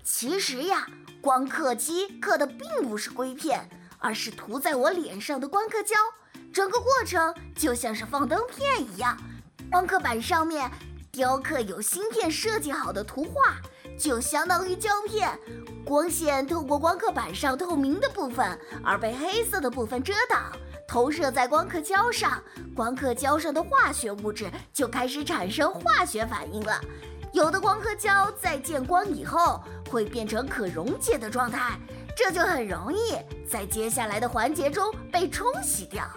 其实呀，光刻机刻的并不是硅片，而是涂在我脸上的光刻胶。整个过程就像是放灯片一样，光刻板上面雕刻有芯片设计好的图画，就相当于胶片。光线透过光刻板上透明的部分，而被黑色的部分遮挡，投射在光刻胶上，光刻胶上的化学物质就开始产生化学反应了。有的光刻胶在见光以后会变成可溶解的状态，这就很容易在接下来的环节中被冲洗掉。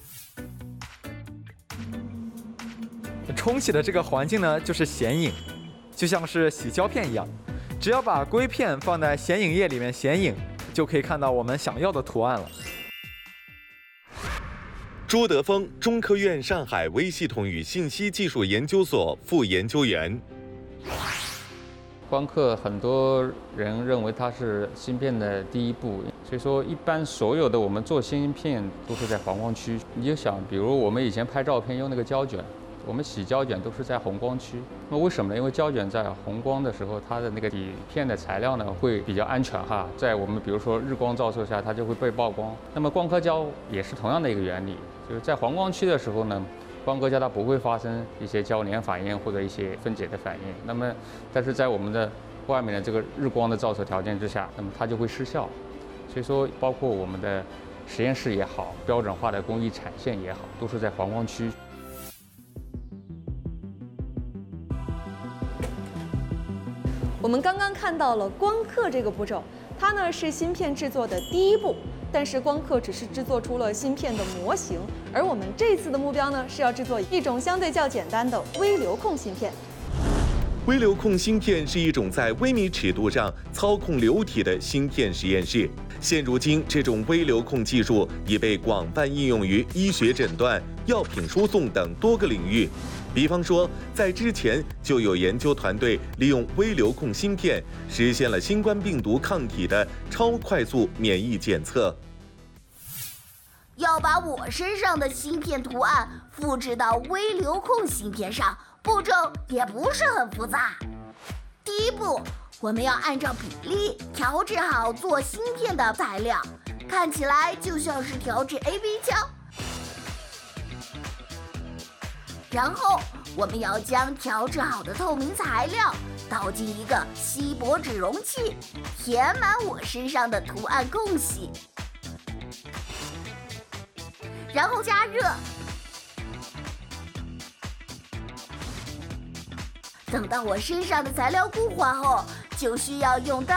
冲洗的这个环境呢，就是显影，就像是洗胶片一样，只要把硅片放在显影液里面显影，就可以看到我们想要的图案了。 朱德峰，中科院上海微系统与信息技术研究所副研究员。 光刻很多人认为它是芯片的第一步，所以说一般所有的我们做芯片都是在黄光区。你就想，比如我们以前拍照片用那个胶卷，我们洗胶卷都是在红光区。那为什么呢？因为胶卷在红光的时候，它的那个底片的材料呢会比较安全哈，在我们比如说日光照射下，它就会被曝光。那么光刻胶也是同样的一个原理，就是在黄光区的时候呢，光刻胶它不会发生一些交联反应或者一些分解的反应。那么，但是在我们的外面的这个日光的照射条件之下，那么它就会失效。所以说，包括我们的实验室也好，标准化的工艺产线也好，都是在黄光区。 我们刚刚看到了光刻这个步骤，它呢是芯片制作的第一步。但是光刻只是制作出了芯片的模型，而我们这次的目标呢是要制作一种相对较简单的微流控芯片。 微流控芯片是一种在微米尺度上操控流体的芯片实验室。现如今，这种微流控技术已被广泛应用于医学诊断、药品输送等多个领域。比方说，在之前就有研究团队利用微流控芯片实现了新冠病毒抗体的超快速免疫检测。 要把我身上的芯片图案复制到微流控芯片上，步骤也不是很复杂。第一步，我们要按照比例调制好做芯片的材料，看起来就像是调制 AB 胶。然后我们要将调制好的透明材料倒进一个锡箔纸容器，填满我身上的图案空隙，然后加热。等到我身上的材料固化后，就需要用刀